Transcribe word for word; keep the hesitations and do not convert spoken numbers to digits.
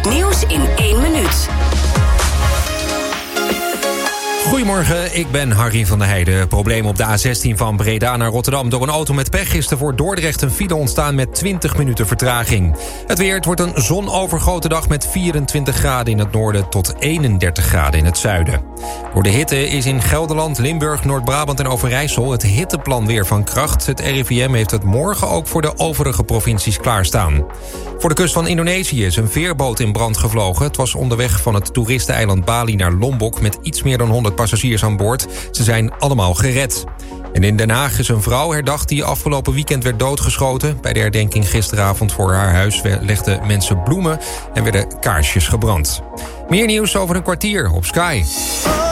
nieuws in één minuut. Goedemorgen, ik ben Harry van der Heijden. Probleem op de A zestien van Breda naar Rotterdam. Door een auto met pech is er voor Dordrecht een file ontstaan met twintig minuten vertraging. Het weer, het wordt een zonovergoten dag met vierentwintig graden in het noorden tot eenendertig graden in het zuiden. Door de hitte is in Gelderland, Limburg, Noord-Brabant en Overijssel het hitteplan weer van kracht. Het R I V M heeft het morgen ook voor de overige provincies klaarstaan. Voor de kust van Indonesië is een veerboot in brand gevlogen. Het was onderweg van het toeristeneiland Bali naar Lombok met iets meer dan honderd passagiers aan boord. Ze zijn allemaal gered. En in Den Haag is een vrouw herdacht die afgelopen weekend werd doodgeschoten. Bij de herdenking gisteravond voor haar huis legden mensen bloemen en werden kaarsjes gebrand. Meer nieuws over een kwartier op Sky.